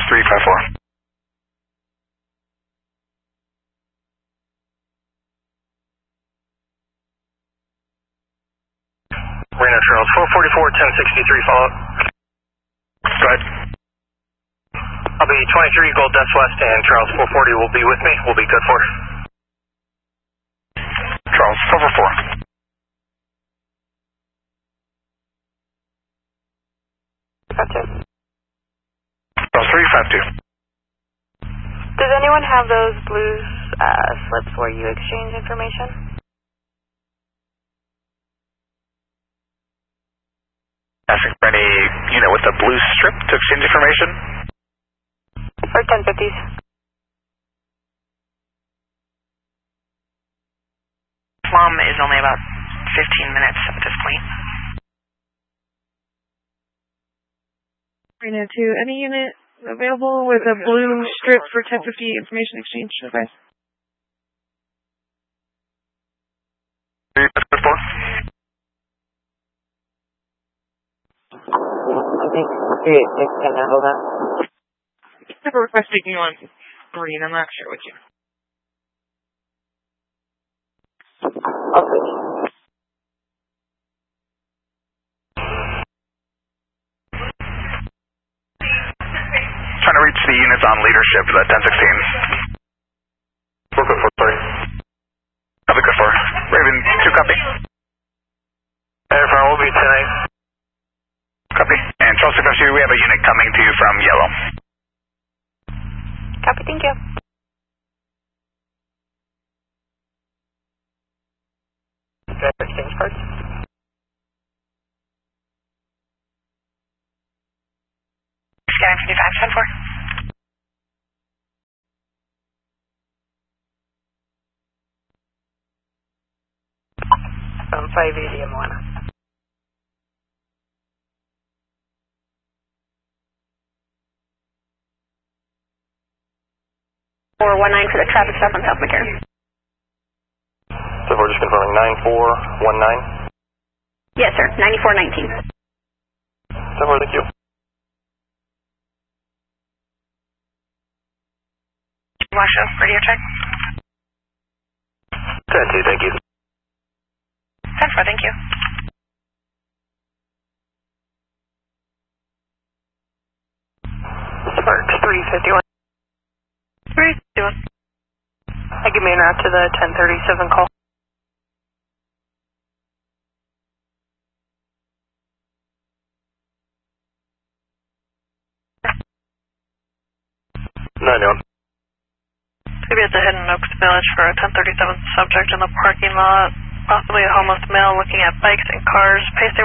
354. Reno Charles, 444, 1063, follow up. Go ahead. I'll be 23 Gold Dust West and Charles 440 will be with me. We'll be good for. Charles 444. Gotcha. Charles 352. Does anyone have those blue slips where you exchange information? Asking for any unit with a blue strip to exchange information? For 1050s. Plum is only about 15 minutes at this point. Reno 2, any unit available with a blue strip for 1050 information exchange? Okay. 354. I think 386 can handle that. I have a request speaking on green. I'm not sure which. I'll switch. Trying to reach the units on leadership at 1016. We're good for, sorry. Copy, good for. Raven 2, copy. Airfront will be 10-8. Copy. And Charles 352, we have a unit coming to you from Yellow. Copy, thank you. Exchange cards. Scan 5574. 580 and 1. Or 19 for the traffic stop on South McCarran. So we're just confirming 9419. Yes, sir. 9419. So far, thank you. Washoe, radio check. 10-2, thank you. 10-4, thank you. Sparks 351. 351. Give me an route to the 1037 call. Maybe at the Hidden Oaks Village for a 1037 subject in the parking lot. Possibly a homeless male looking at bikes and cars. Pacing